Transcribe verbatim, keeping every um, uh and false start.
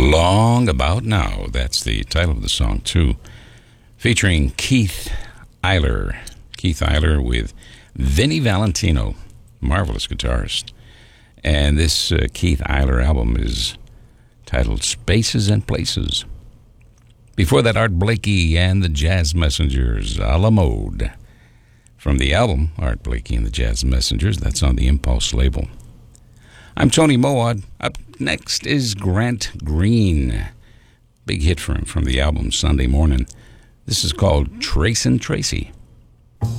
Long About Now. That's the title of the song, too. Featuring Keith Eiler. Keith Eiler with Vinnie Valentino, marvelous guitarist. And this uh, Keith Eiler album is titled Spaces and Places. Before that, Art Blakey and the Jazz Messengers, a la mode. From the album, Art Blakey and the Jazz Messengers, that's on the Impulse label. I'm Tony Mowat. Up next is Grant Green. Big hit for him from the album Sunday Morning. This is called Tracin' Tracy.